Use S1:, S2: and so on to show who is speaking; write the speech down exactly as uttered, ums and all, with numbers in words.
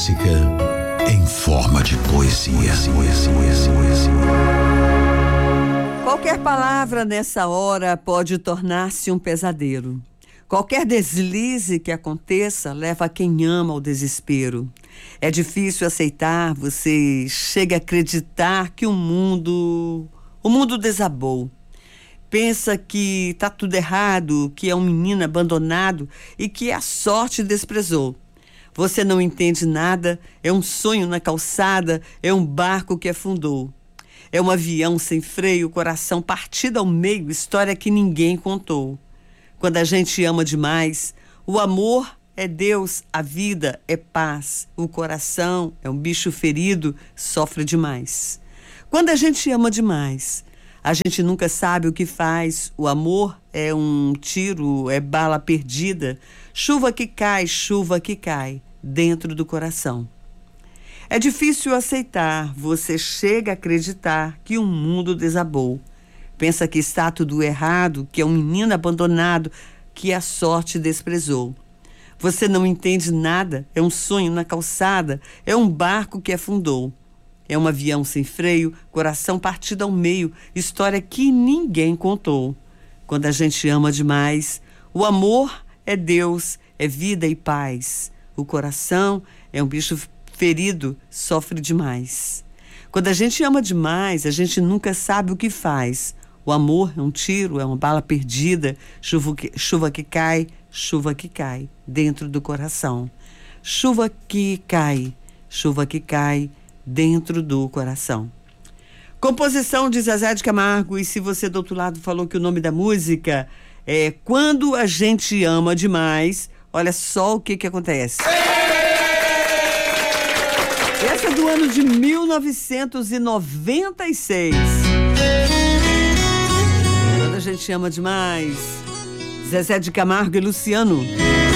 S1: música em forma de poesia.
S2: Qualquer palavra nessa hora pode tornar-se um pesadelo. Qualquer deslize que aconteça leva quem ama ao desespero. É difícil aceitar, você chega a acreditar que o mundo, o mundo desabou. Pensa que tá tudo errado, que é um menino abandonado e que a sorte desprezou. Você não entende nada, é um sonho na calçada, é um barco que afundou. É um avião sem freio, coração partido ao meio, história que ninguém contou. Quando a gente ama demais, o amor é Deus, a vida é paz, o coração é um bicho ferido, sofre demais. Quando a gente ama demais, a gente nunca sabe o que faz. O amor é um tiro, é bala perdida, chuva que cai, chuva que cai dentro do coração. É difícil aceitar, você chega a acreditar que o mundo desabou. Pensa que está tudo errado, que é um menino abandonado, que a sorte desprezou. Você não entende nada, é um sonho na calçada, é um barco que afundou. É um avião sem freio, coração partido ao meio, história que ninguém contou. Quando a gente ama demais, o amor é Deus, é vida e paz. O coração é um bicho ferido, sofre demais. Quando a gente ama demais, a gente nunca sabe o que faz. O amor é um tiro, é uma bala perdida, chuva que, chuva que cai, chuva que cai dentro do coração. Chuva que cai, chuva que cai dentro do coração. Composição de Zezé de Camargo. E se você do outro lado falou que o nome da música é Quando a Gente Ama Demais, olha só o que que acontece. Essa é do ano de mil novecentos e noventa e seis. Quando a gente ama demais, Zezé de Camargo e Luciano.